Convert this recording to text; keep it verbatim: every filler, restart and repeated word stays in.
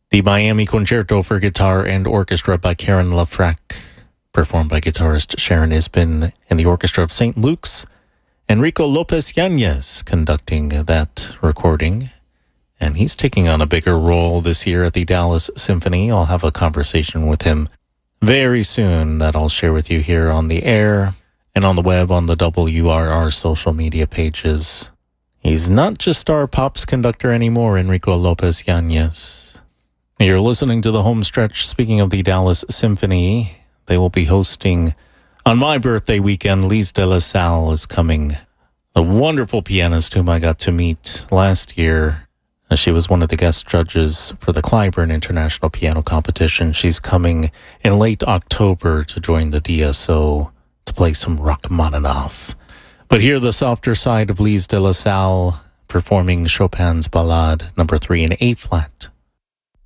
The Miami Concerto for Guitar and Orchestra by Karen Lafrac, performed by guitarist Sharon Isbin and the Orchestra of Saint Luke's. Enrico Lopez Yanez conducting that recording, and he's taking on a bigger role this year at the Dallas Symphony. I'll have a conversation with him very soon that I'll share with you here on the air and on the web on the W R R social media pages. He's not just our pops conductor anymore, Enrico Lopez Yanez. You're listening to the home stretch. Speaking of the Dallas Symphony, they will be hosting on my birthday weekend. Lise de la Salle is coming, a wonderful pianist whom I got to meet last year. She was one of the guest judges for the Clyburn International Piano Competition. She's coming in late October to join the D S O to play some Rachmaninoff. But hear the softer side of Lise de la Salle performing Chopin's Ballade number three in A flat.